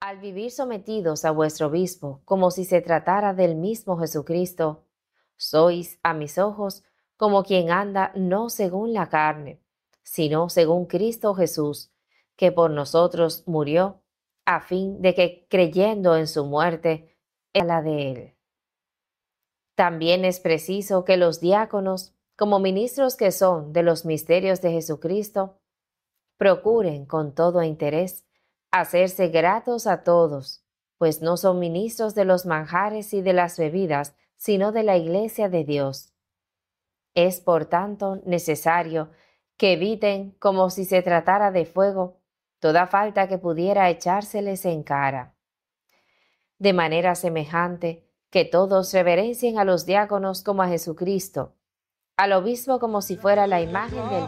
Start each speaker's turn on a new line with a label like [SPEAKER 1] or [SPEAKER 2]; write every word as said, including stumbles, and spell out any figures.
[SPEAKER 1] Al vivir sometidos a vuestro obispo, como si se tratara del mismo Jesucristo, sois a mis ojos como quien anda no según la carne, sino según Cristo Jesús, que por nosotros murió, a fin de que creyendo en su muerte, en la de él. También es preciso que los diáconos, como ministros que son de los misterios de Jesucristo, procuren con todo interés hacerse gratos a todos, pues no son ministros de los manjares y de las bebidas, sino de la Iglesia de Dios. Es, por tanto, necesario que eviten, como si se tratara de fuego, toda falta que pudiera echárseles en cara. De manera semejante, que todos reverencien a los diáconos como a Jesucristo, al obispo como si fuera la imagen del